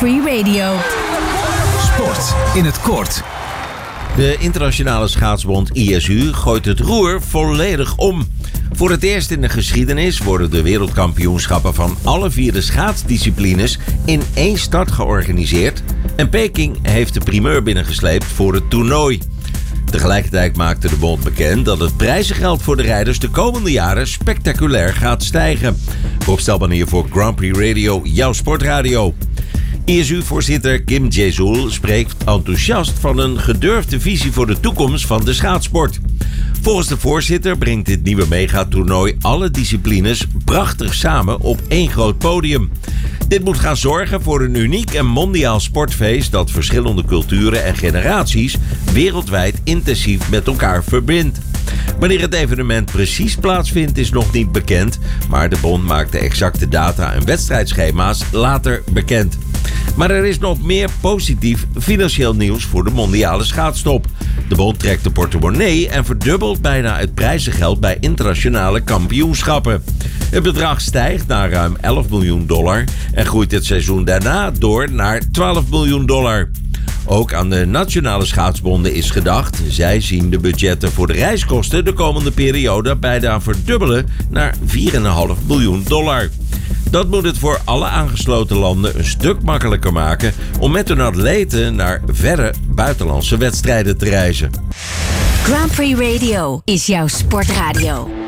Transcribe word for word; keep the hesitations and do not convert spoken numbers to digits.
Prix Radio. Sport in het kort. De internationale schaatsbond I S U gooit het roer volledig om. Voor het eerst in de geschiedenis worden de wereldkampioenschappen van alle vier de schaatsdisciplines in één start georganiseerd. En Peking heeft de primeur binnengesleept voor het toernooi. Tegelijkertijd maakte de bond bekend dat het prijzengeld voor de rijders de komende jaren spectaculair gaat stijgen. Rob Stelman hier voor Grand Prix Radio, jouw sportradio. I S U-voorzitter Kim Jae-sul spreekt enthousiast van een gedurfde visie voor de toekomst van de schaatsport. Volgens de voorzitter brengt dit nieuwe megatoernooi alle disciplines prachtig samen op één groot podium. Dit moet gaan zorgen voor een uniek en mondiaal sportfeest dat verschillende culturen en generaties wereldwijd intensief met elkaar verbindt. Wanneer het evenement precies plaatsvindt is nog niet bekend, maar de bond maakt de exacte data en wedstrijdschema's later bekend. Maar er is nog meer positief financieel nieuws voor de mondiale schaatstop. De bond trekt de portemonnee en verdubbelt bijna het prijzengeld bij internationale kampioenschappen. Het bedrag stijgt naar ruim elf miljoen dollar en groeit het seizoen daarna door naar twaalf miljoen dollar. Ook aan de nationale schaatsbonden is gedacht. Zij zien de budgetten voor de reiskosten de komende periode bijna verdubbelen naar vier komma vijf miljoen dollar. Dat moet het voor alle aangesloten landen een stuk makkelijker maken om met hun atleten naar verre buitenlandse wedstrijden te reizen. Grand Prix Radio is jouw sportradio.